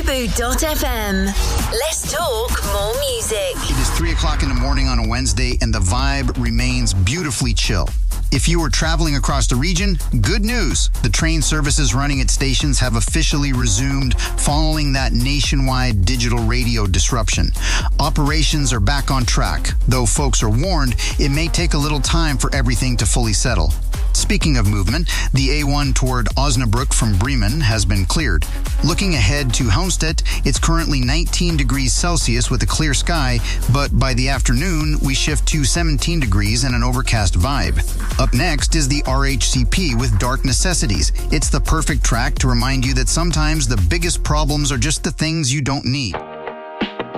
Bamboo.fm. Let's talk more music. It is 3 o'clock in the morning on a Wednesday, and the vibe remains beautifully chill. If you are traveling across the region, good news. The train services running at stations have officially resumed following that nationwide digital radio disruption. Operations are back on track, though folks are warned it may take a little time for everything to fully settle. Speaking of movement, the A1 toward Osnabrück from Bremen has been cleared. Looking ahead to Helmstedt, it's currently 19 degrees Celsius with a clear sky, but by the afternoon, we shift to 17 degrees and an overcast vibe. Up next is the RHCP with Dark Necessities. It's the perfect track to remind you that sometimes the biggest problems are just the things you don't need.